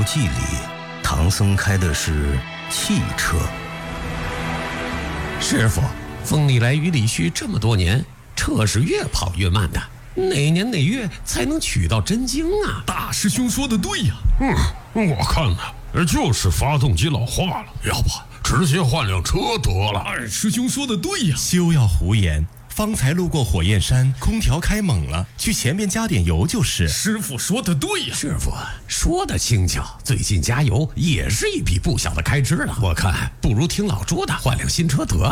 记》里，唐僧开的是汽车。 师傅，风里来雨里去这么多年，车是越跑越慢的，哪年哪月才能取到真经啊？ 大师兄说的对呀。我看呢，就是发动机老化了，要不直接换辆车得了。二师兄说的对呀。 休要胡言，方才路过火焰山，空调开猛了，去前面加点油就是。 师傅说的对呀。 师傅说的轻巧，最近加油也是一笔不小的开支了。我看不如听老朱的，换辆新车得了。